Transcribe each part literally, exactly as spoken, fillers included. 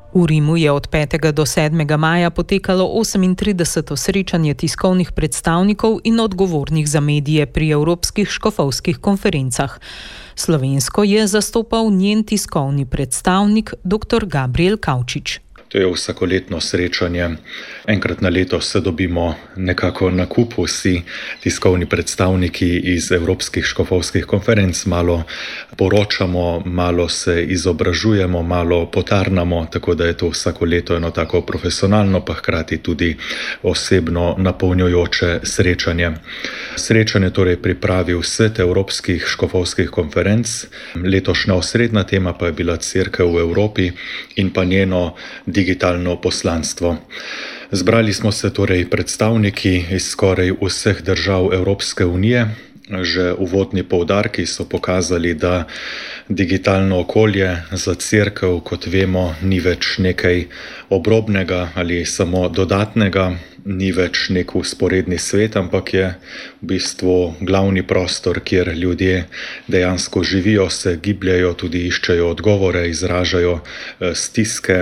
V Rimu je od petega do sedmega maja potekalo osemintrideseto srečanje tiskovnih predstavnikov in odgovornih za medije pri evropskih škofovskih konferencah. Slovensko je zastopal njen tiskovni predstavnik dr. Gabriel Kavčič. To je vsakoletno srečanje. Enkrat na leto se dobimo nekako na kupu vsi tiskovni predstavniki iz evropskih škofovskih konferenc, malo poročamo, malo se izobražujemo, malo potarnamo, tako da je to vsako leto eno tako profesionalno, pa hkrati tudi osebno napolnjujoče srečanje. Srečanje torej pripravil svet evropskih škofovskih konferenc, letošnja osrednja tema pa je bila Cerkev v Evropi in pa njeno digitalno poslanstvo. Zbrali smo se torej predstavniki iz skoraj vseh držav Evropske unije. Že uvodni poudarki so pokazali, da digitalno okolje za cerkev, kot vemo, ni več nekaj obrobnega ali samo dodatnega, ni več nek vzporedni svet, ampak je v bistvu glavni prostor, kjer ljudje dejansko živijo, se gibljajo, tudi iščejo odgovore, izražajo stiske,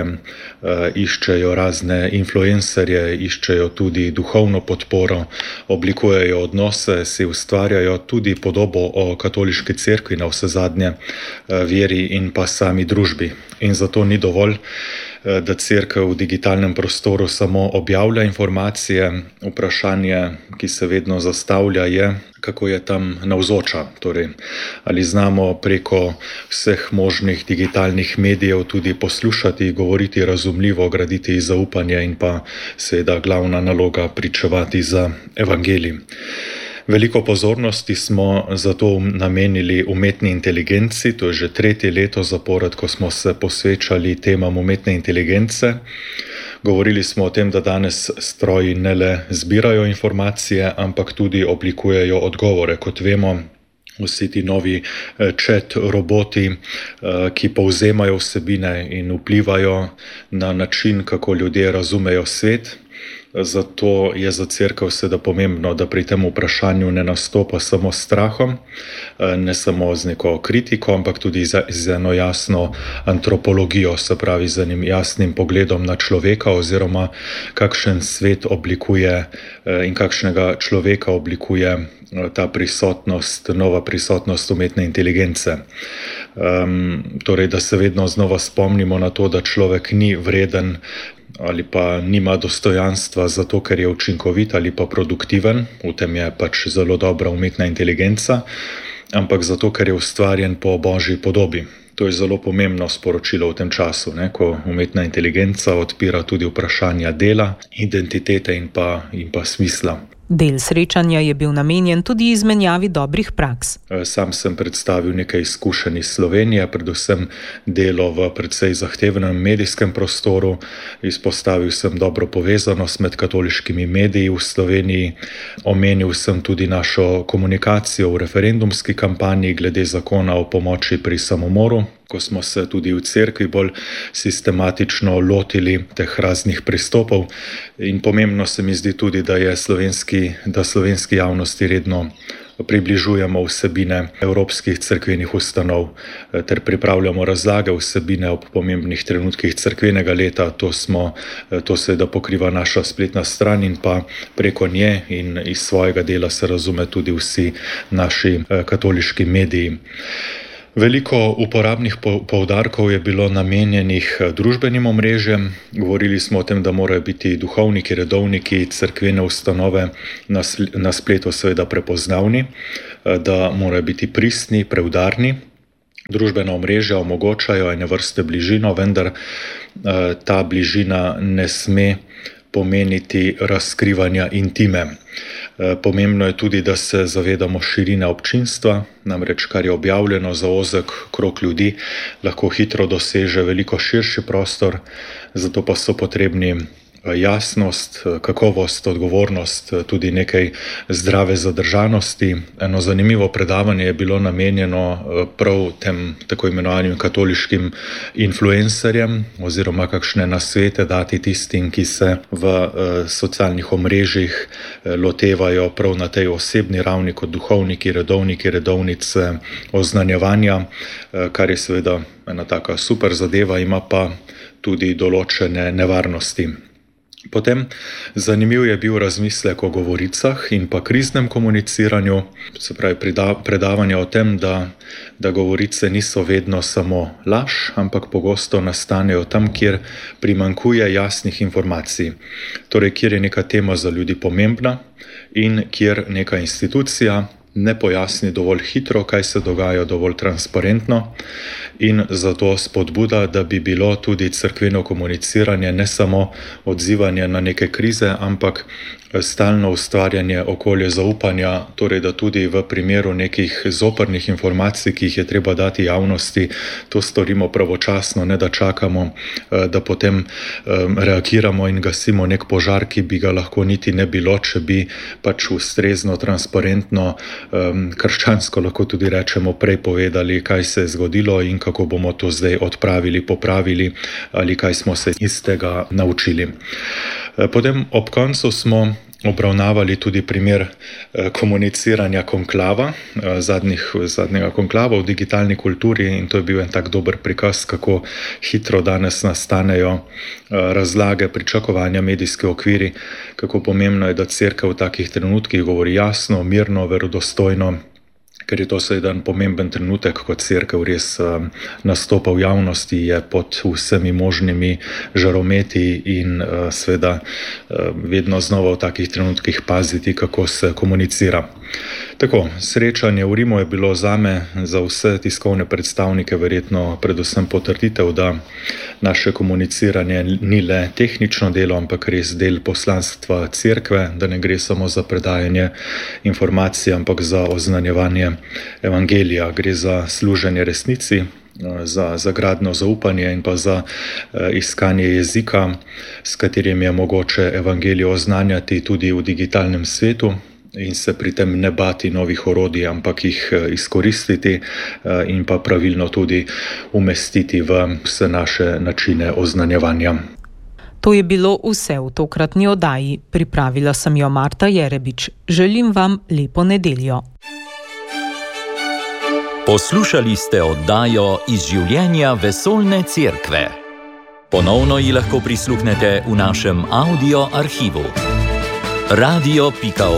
iščejo razne influencerje, iščejo tudi duhovno podporo, oblikujejo odnose, si ustvarjajo tudi podobo o katoliški cerkvi, na vse zadnje veri in pa sami družbi. In zato ni dovolj, da cerkev v digitalnem prostoru samo objavlja informacije. Vprašanje, ki se vedno zastavlja, je, kako je tam navzoča. Torej, ali znamo preko vseh možnih digitalnih medijev tudi poslušati, govoriti razumljivo, graditi zaupanje in pa seveda glavna naloga pričevati za evangelij. Veliko pozornosti smo zato namenili umetni inteligenci, to je že tretje leto zapored, ko smo se posvečali temam umetne inteligence. Govorili smo o tem, da danes stroji ne le zbirajo informacije, ampak tudi oblikujejo odgovore. Kot vemo, vsi ti novi chat roboti, ki povzemajo vsebine in vplivajo na način, kako ljudje razumejo svet. Zato je za cerkev seveda pomembno, da pri tem vprašanju ne nastopa samo s strahom, ne samo z neko kritiko, ampak tudi z eno jasno antropologijo, se pravi z enim jasnim pogledom na človeka oziroma kakšen svet oblikuje in kakšnega človeka oblikuje ta prisotnost, nova prisotnost umetne inteligence. Um, torej, da se vedno znova spomnimo na to, da človek ni vreden ali pa nima dostojanstva zato, ker je učinkovit ali pa produktiven, v tem je pač zelo dobra umetna inteligenca, ampak zato, ker je ustvarjen po Božji podobi. To je zelo pomembno sporočilo v tem času, ne, ko umetna inteligenca odpira tudi vprašanja dela, identitete in pa, in pa smisla. Del srečanja je bil namenjen tudi izmenjavi dobrih praks. Sam sem predstavil nekaj izkušenj iz Slovenije, predvsem delo v precej zahtevnem medijskem prostoru. Izpostavil sem dobro povezanost med katoliškimi mediji v Sloveniji. Omenil sem tudi našo komunikacijo v referendumski kampanji glede zakona o pomoči pri samomoru, ko smo se tudi v cerkvi bolj sistematično lotili teh raznih pristopov. In pomembno se mi zdi tudi, da je slovenski, da slovenski javnosti redno približujemo vsebine evropskih cerkvenih ustanov ter pripravljamo razlage vsebine ob pomembnih trenutkih cerkvenega leta. To smo, to seveda pokriva naša spletna stran in pa preko nje in iz svojega dela se razume tudi vsi naši katoliški mediji. Veliko uporabnih poudarkov je bilo namenjenih družbenim omrežjem. Govorili smo o tem, da morajo biti duhovniki, redovniki, cerkvene ustanove na spletu seveda prepoznavni, da morajo biti pristni, preudarni. Družbena omrežja omogočajo ene vrste bližino, vendar ta bližina ne sme pomeniti razkrivanja intime. Pomembno je tudi, da se zavedamo širine občinstva, namreč kar je objavljeno za ozek krog ljudi, lahko hitro doseže veliko širši prostor, zato pa so potrebni jasnost, kakovost, odgovornost, tudi nekaj zdrave zadržanosti. Eno zanimivo predavanje je bilo namenjeno prav tem tako imenovanim katoliškim influencerjem oziroma kakšne nasvete dati tistim, ki se v socialnih omrežjih lotevajo prav na tej osebni ravni kot duhovniki, redovniki, redovnice oznanjevanja, kar je seveda ena taka super zadeva, ima pa tudi določene nevarnosti. Potem zanimiv je bil razmislek o govoricah in pa kriznem komuniciranju, se pravi predavanja o tem, da, da govorice niso vedno samo laž, ampak pogosto nastanejo tam, kjer primanjkuje jasnih informacij. Torej, kjer je neka tema za ljudi pomembna in kjer neka institucija ne pojasni dovolj hitro, kaj se dogaja, dovolj transparentno, in zato spodbuda, da bi bilo tudi cerkveno komuniciranje ne samo odzivanje na neke krize, ampak stalno ustvarjanje okolja zaupanja, torej da tudi v primeru nekih zoprnih informacij, ki jih je treba dati javnosti, to storimo pravočasno, ne da čakamo, da potem reagiramo in gasimo nek požar, ki bi ga lahko niti ne bilo, če bi pač ustrezno, transparentno, krščansko lahko tudi rečemo, prej povedali, kaj se je zgodilo in kako bomo to zdaj odpravili, popravili ali kaj smo se iz tega naučili. Potem ob koncu smo obravnavali tudi primer komuniciranja konklava, zadnjih, zadnjega konklava v digitalni kulturi, in to je bil en tak dober prikaz, kako hitro danes nastanejo razlage, pričakovanja, medijske okviri, kako pomembno je, da cerkev v takih trenutkih govori jasno, mirno, verodostojno, ker je to seveda en pomemben trenutek, ko cerkev res nastopa v javnosti, je pod vsemi možnimi žarometi in seveda vedno znova v takih trenutkih paziti, kako se komunicira. Tako, srečanje v Rimu je bilo zame, za vse tiskovne predstavnike verjetno predvsem potrditev, da naše komuniciranje ni le tehnično delo, ampak res del poslanstva cerkve, da ne gre samo za predajanje informacij, ampak za oznanjevanje evangelija. Gre za služenje resnici, za, za gradno zaupanje in pa za eh, iskanje jezika, s katerim je mogoče evangelijo oznanjati tudi v digitalnem svetu, in se pri tem ne bati novih orodij, ampak jih izkoristiti in pa pravilno tudi umestiti v vse naše načine oznanjevanja. To je bilo vse v tokratni oddaji. Pripravila sem jo Marta Jerebič. Želim vam lepo nedeljo. Poslušali ste oddajo Iz življenja vesoljne cerkve. Ponovno ji lahko prisluhnete v našem audio arhivu. radio pika